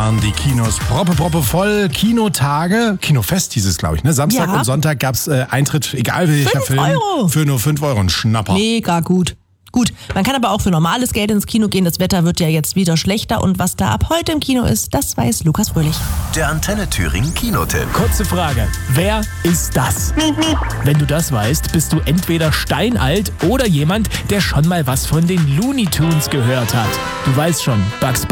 waren die Kinos proppe voll. Kinotage, Kinofest hieß es, glaube ich. Ne? Samstag und Sonntag gab es Eintritt, egal welcher Film, €5. für nur 5 Euro. Ein Schnapper. Mega gut. Gut, man kann aber auch für normales Geld ins Kino gehen. Das Wetter wird ja jetzt wieder schlechter. Und was da ab heute im Kino ist, das weiß Lukas Fröhlich. Der Antenne Thüringen Kinotipp. Kurze Frage, wer ist das? Wenn du das weißt, bist du entweder steinalt oder jemand, der schon mal was von den Looney Tunes gehört hat. Du weißt schon, Bugs